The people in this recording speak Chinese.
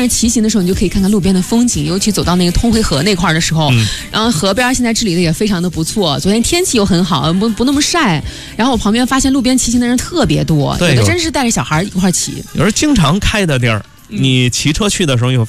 但是骑行的时候你就可以看看路边的风景，尤其走到那个通惠河那块的时候，然后河边现在治理的也非常的不错，昨天天气又很好，不那么晒，然后我旁边发现路边骑行的人特别多，有的真是带着小孩一块骑， 有时候经常开的地儿，你骑车去的时候，你会发现